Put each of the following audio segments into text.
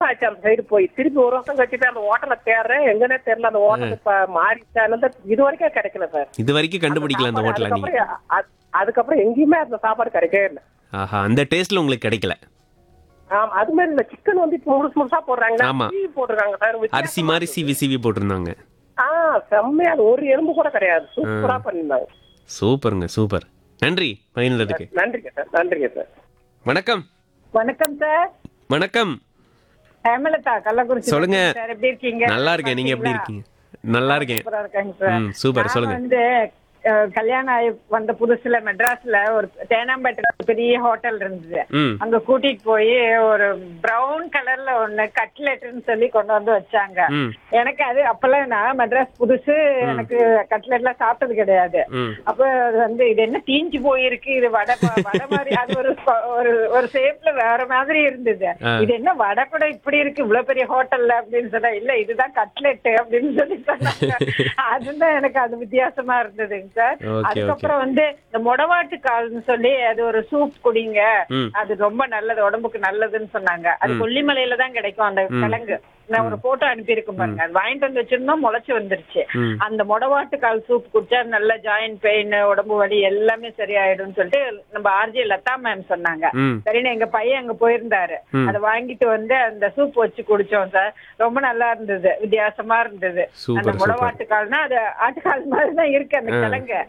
ஆச்சு அந்த சைடு போய். திருப்பி ஒரு வருஷம் கழிச்சுட்டு அந்த ஹோட்டலை தேடுறேன், எங்கன்னே தெரியல. அந்த ஹோட்டல் இப்ப மாறிச்சானது இது வரைக்கும் கிடைக்கல சார். இது வரைக்கும் கண்டுபிடிக்கல அந்த ஹோட்டலை நீங்க. அதுக்கப்புறம் எங்கேயுமே அந்த சாப்பாடு கிடைக்கவே இல்லை. ஆஹா, அந்த டேஸ்ட்ல உங்களுக்கு கிடைக்கல. ஆமா, அது மாதிரி இந்த சிக்கன் வந்து இப்ப முழுசு முழுசா போடுறாங்க, ஆமா. போட்டுருக்காங்க சார். அரிசி மாதிரி சிவி சிவி போட்டிருந்தாங்க. செம்மையா, அது ஒரு எலும்பு கூட கிடையாது. சூப்பரா பண்ணிருந்தாங்க. சூப்பருங்க, சூப்பர். நன்றி பகிர்ந்ததுக்கு. நன்றிங்க சார். நன்றிங்க சார். வணக்கம். வணக்கம் சார். வணக்கம். ஹேமலதா, கள்ளக்குறிச்சி. சொல்லுங்க. சார் எப்படி இருக்கீங்க? நல்லா இருக்கேன், நீங்க எப்படி இருக்கீங்க? நல்லா இருக்கேன். சூப்பரா இருக்கேங்க சார். சூப்பர், சொல்லுங்க. வந்து கல்யாணம் ஆகி வந்த புதுசுல மெட்ராஸ்ல ஒரு தேனாம்பேட்டை பெரிய ஹோட்டல் இருந்தது. அங்க கூட்டிட்டு போய் ஒரு பிரவுன் கலர்ல ஒண்ணு கட்லெட்னு சொல்லி கொண்டு வந்து வச்சாங்க. எனக்கு அது அப்பெல்லாம் நான் மெட்ராஸ் புதுசு, எனக்கு கட்லெட் எல்லாம் சாப்பிட்டது கிடையாது. அப்ப அது வந்து இது என்ன தீஞ்சு போயிருக்கு, இது வடை மாதிரி, அது ஒரு ஷேப்ல வேற மாதிரி இருந்தது. இது என்ன வடை கூட இப்படி இருக்கு இவ்வளவு பெரிய ஹோட்டல்ல அப்படின்னு சொன்னா, இல்ல இதுதான் கட்லெட் அப்படின்னு சொல்லி சொன்னாங்க. அதுதான் எனக்கு அது வித்தியாசமா இருந்தது சார். அதுக்கப்புறம் வந்து இந்த மொடவாட்டு கால்னு சொல்லி அது ஒரு சூப் குடிங்க, அது ரொம்ப நல்லது, உடம்புக்கு நல்லதுன்னு சொன்னாங்க. அது கொல்லிமலையில தான் கிடைக்கும் அந்த கிழங்கு. நான் ஒரு போட்டோ அனுப்பியிருக்கேன் பாருங்க. அது வாங்கிட்டு வந்து வச்சிருந்தோம், முளைச்சு வந்துருச்சு. அந்த மொடவாட்டு கால் சூப் குடிச்சா நல்ல ஜாயிண்ட் பெயின், உடம்பு வலி எல்லாமே சரியாயிடும் சொல்லிட்டு நம்ம ஆர்ஜே லதா மேம் சொன்னாங்க. சரின்னு எங்க பையன் அங்க போயிருந்தாரு, அதை வாங்கிட்டு வந்து அந்த சூப் வச்சு குடிச்சோம் சார். ரொம்ப நல்லா இருந்தது, வித்தியாசமா இருந்தது. அந்த மொடவாட்டு கால்னா அது ஆட்டுக்கால் மாதிரிதான் இருக்கு அந்த கிழங்கு.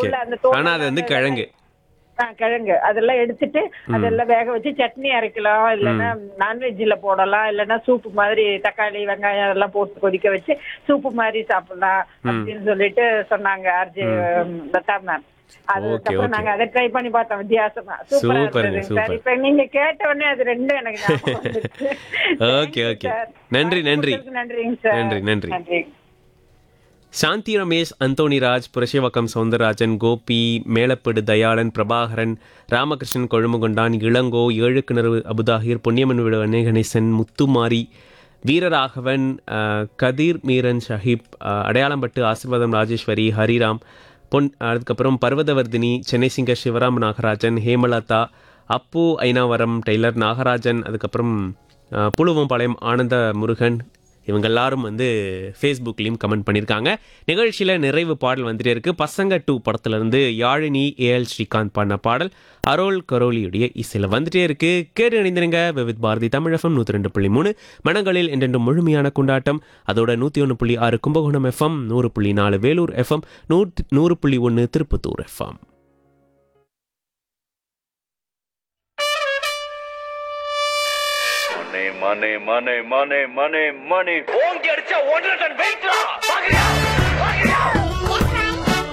கிழங்கு கிழங்கு அதெல்லாம் எடுத்துட்டு அதெல்லாம் வேக வச்சு சட்னி அரைக்கலாம், இல்லைன்னா நான்வெஜ்ல போடலாம், இல்லைன்னா சூப்பு மாதிரி தக்காளி வெங்காயம் அதெல்லாம் போட்டு கொதிக்க வச்சு சூப்பு மாதிரி சாப்பிடலாம் அப்படின்னு சொல்லிட்டு சொன்னாங்க ஆர்ஜே லதா மேம். அதுக்கப்புறம் நாங்க அதை ட்ரை பண்ணி பார்த்தோம், வித்தியாசமா சூப்பரா இருந்தது சார். இப்ப நீங்க கேட்ட உடனே அது ரெண்டும் எனக்கு ஞாபகம் வந்துச்சு. ஓகே ஓகே, நன்றி நன்றி. நன்றிங்க சார். நன்றி நன்றி. நன்றி. சாந்தி ரமேஷ், அந்தோணிராஜ், புரஷிவக்கம் சவுந்தரராஜன், கோபி, மேலப்படு தயாளன், பிரபாகரன், ராமகிருஷ்ணன், கொழும்புகொண்டான், இளங்கோ, ஏழுக்கிணறு அபுதாகிர், பொன்னியம்மன் விடு கணேசன், முத்துமாரி, வீரராகவன், கதீர் மீரன் ஷஹீப், அடையாளம்பட்டு ஆசீர்வாதம் ராஜேஸ்வரி, ஹரிராம், அதுக்கப்புறம் பர்வதவர்தினி, சென்னை சிங்கர் சிவராம் நாகராஜன், ஹேமலதா, அப்பு ஐனாவரம், டெய்லர் நாகராஜன், அதுக்கப்புறம் புழுவம்பாளையம் ஆனந்த முருகன், இவங்க எல்லாரும் வந்து ஃபேஸ்புக்லேயும் கமெண்ட் பண்ணியிருக்காங்க. நிகழ்ச்சியில் நிறைவு பாடல் வந்துட்டே இருக்கு. பசங்க 2 படத்துலேருந்து யாழினி ஏஎல் ஸ்ரீகாந்த் பாடின பாடல் அரோல் கரோலியுடைய இசையில் வந்துட்டே இருக்கு. கேட்டு இணைந்திருங்க. விவித் பாரதி தமிழ் FM 102.3 மனங்களில் என்றென்றும் முழுமையான கொண்டாட்டம். அதோட 101.6 Kumbakonam FM, 100.4 Vellore FM, 100.1 Tirupattur FM. money, money, money, money, money. ஓங்கி அடிச்சா 1 டன் வெயிட்